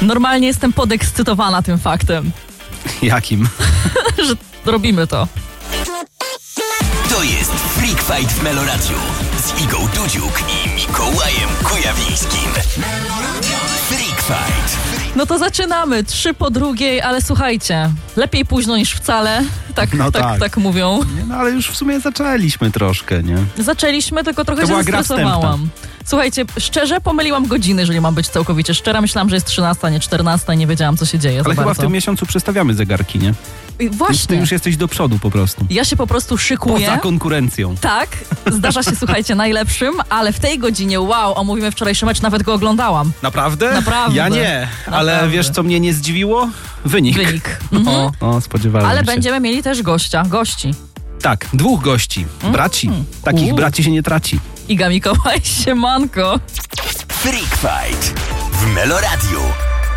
Normalnie jestem podekscytowana tym faktem. Jakim? Że robimy to. To jest Freak Fight w Meloradiu z Igą Dudziuk i Mikołajem Kujawińskim. Freak Fight. No to zaczynamy. 3:02, ale słuchajcie, lepiej późno niż wcale. Tak mówią. Nie, no ale już w sumie zaczęliśmy troszkę, nie? Zaczęliśmy, tylko trochę To się była gra zestresowałam. Słuchajcie, szczerze pomyliłam godziny, jeżeli mam być całkowicie szczera. Myślałam, że jest 13, nie 14 i nie wiedziałam, co się dzieje. Ale chyba bardzo. w tym miesiącu przestawiamy zegarki, nie? I właśnie. Ty już jesteś do przodu po prostu. Ja się po prostu szykuję. Poza konkurencją. Tak, zdarza się, słuchajcie, najlepszym, ale w tej godzinie, omówimy wczorajszy mecz, nawet go oglądałam. Naprawdę? Naprawdę. Ja nie, ale Naprawdę. wiesz, co mnie nie zdziwiło? Wynik. Mhm. O, spodziewałem Ale się. będziemy mieli też gości. Tak, 2 gości. Braci. Takich braci się nie traci. Iga, Mikołaj, siemanko. Freak Fight w Meloradiu.